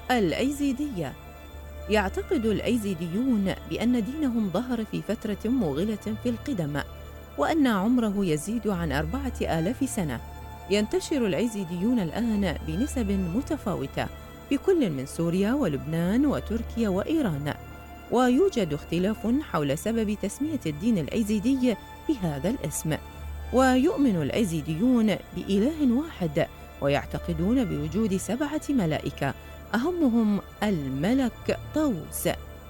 الأيزيدية. يعتقد الأيزيديون بأن دينهم ظهر في فترة مغلة في القدم، وأن عمره يزيد عن 4000 سنة. ينتشر الأيزيديون الآن بنسب متفاوتة في كل من سوريا ولبنان وتركيا وإيران، ويوجد اختلاف حول سبب تسمية الدين الأيزيدي بهذا الاسم. ويؤمن الأيزيديون بإله واحد، ويعتقدون بوجود 7 ملائكة أهمهم الملك طاووس.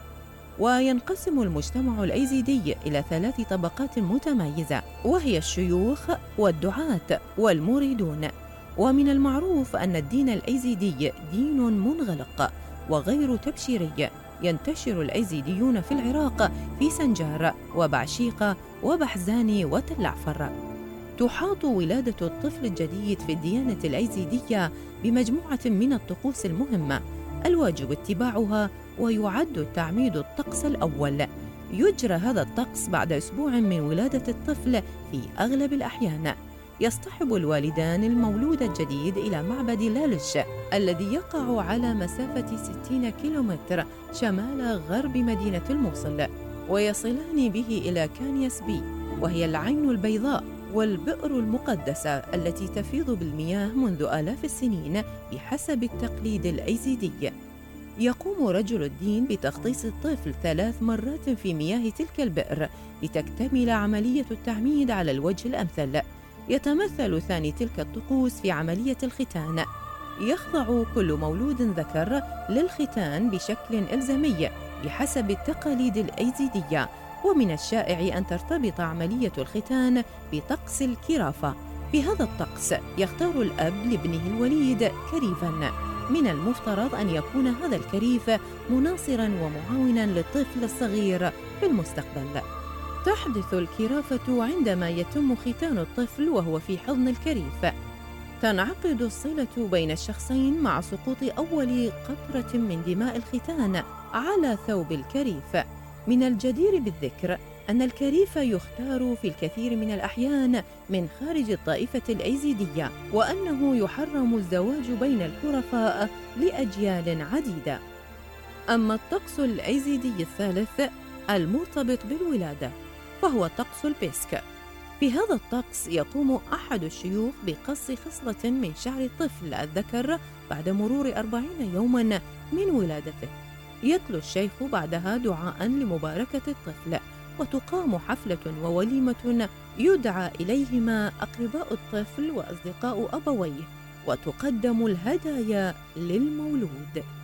وينقسم المجتمع الأيزيدي إلى 3 طبقات متميزة، وهي الشيوخ والدعاة والمريدون. ومن المعروف أن الدين الأيزيدي دين منغلق وغير تبشيري. ينتشر الأيزيديون في العراق في سنجار وبعشيقة وبحزان وتل عفر. تحاط ولادة الطفل الجديد في الديانة الأيزيدية بمجموعة من الطقوس المهمة الواجب اتباعها، ويعد التعميد الطقس الأول. يجرى هذا الطقس بعد أسبوع من ولادة الطفل في أغلب الأحيان. يصطحب الوالدان المولود الجديد إلى معبد لالش الذي يقع على مسافة 60 كيلومتر شمال غرب مدينة الموصل، ويصلان به إلى كانياس بي، وهي العين البيضاء والبئر المقدسة التي تفيض بالمياه منذ آلاف السنين بحسب التقليد الأيزيدي. يقوم رجل الدين بتغطيس الطفل 3 مرات في مياه تلك البئر لتكتمل عملية التعميد على الوجه الأمثل. يتمثل ثاني تلك الطقوس في عملية الختان. يخضع كل مولود ذكر للختان بشكل إلزامي بحسب التقاليد الأيزيدية. ومن الشائع أن ترتبط عملية الختان بطقس الكرافة. في هذا الطقس يختار الأب لابنه الوليد كريفاً. من المفترض أن يكون هذا الكريف مناصراً ومعاونا للطفل الصغير في المستقبل. تحدث الكرافة عندما يتم ختان الطفل وهو في حضن الكريف. تنعقد الصلة بين الشخصين مع سقوط أول قطرة من دماء الختان على ثوب الكريف. من الجدير بالذكر أن الكريف يختار في الكثير من الأحيان من خارج الطائفة الأيزيدية، وأنه يحرم الزواج بين الكرفاء لأجيال عديدة. أما الطقس الأيزيدي الثالث المرتبط بالولادة فهو طقس البيسك. في هذا الطقس يقوم أحد الشيوخ بقص خصلة من شعر الطفل الذكر بعد مرور 40 يوما من ولادته. يتلو الشيخ بعدها دعاء لمباركة الطفل، وتقام حفلة ووليمة يدعى إليهما أقرباء الطفل وأصدقاء أبويه، وتقدم الهدايا للمولود.